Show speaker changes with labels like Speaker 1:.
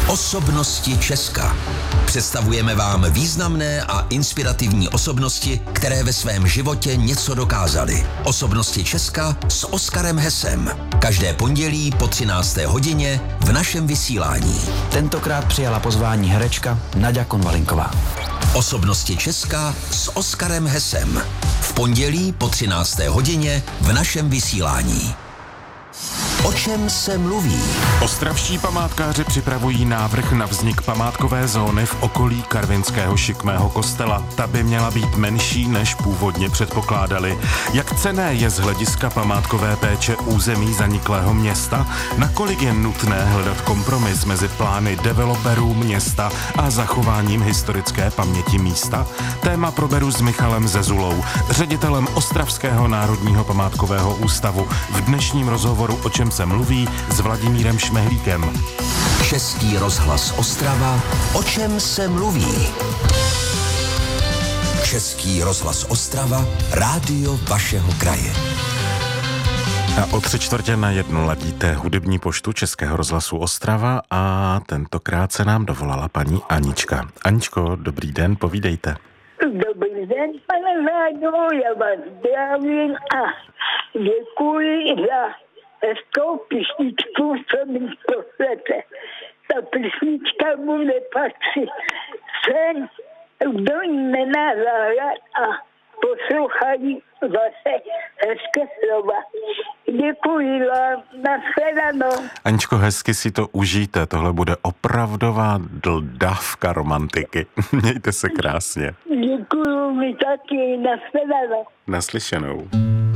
Speaker 1: Osobnosti Česka. Představujeme vám významné a inspirativní osobnosti, které ve svém životě něco dokázaly. Osobnosti Česka s Oskarem Hesem. Každé pondělí po 13. hodině v našem vysílání.
Speaker 2: Tentokrát přijala pozvání herečka Naďa Konvalinková.
Speaker 1: Osobnosti Česka s Oskarem Hesem. V pondělí po 13. hodině v našem vysílání. O čem se mluví?
Speaker 3: Ostravští památkáři připravují návrh na vznik památkové zóny v okolí karvinského šikmého kostela. Ta by měla být menší, než původně předpokládali. Jak cenné je z hlediska památkové péče území zaniklého města? Nakolik je nutné hledat kompromis mezi plány developerů města a zachováním historické paměti místa? Téma proberu s Michalem Zezulou, ředitelem Ostravského národního památkového ústavu, v dnešním rozhovoru O čem se mluví s Vladimírem Šmehlíkem.
Speaker 1: Český rozhlas Ostrava. O čem se mluví? Český rozhlas Ostrava. Rádio vašeho kraje.
Speaker 3: A o 3:45 ladíte hudební poštu Českého rozhlasu Ostrava a tentokrát se nám dovolala paní Anička. Aničko, dobrý den, povídejte.
Speaker 4: Dobrý den, pane Záďo, já vás zdravím a děkuji za hezkou písničku, co mi pošlete. Ta písnička bude patřit všem, kdo ji nemá rád a poslouchají vaše hezké slova. Děkuji vám, nashledanou.
Speaker 3: Aničko, hezky si to užijte, tohle bude opravdová dávka romantiky. Mějte se krásně.
Speaker 4: Děkuji mi taky, nashledanou.
Speaker 3: Naslyšenou.